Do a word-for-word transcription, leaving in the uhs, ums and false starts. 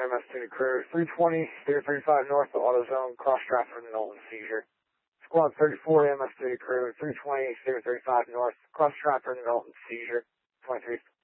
M S two to crew, three twenty, zero thirty-five north, AutoZone, cross traffic in Knowlton, seizure. Squad thirty-four, M S two to crew, three twenty, zero thirty-five north, cross traffic in Knowlton, seizure, twenty-three.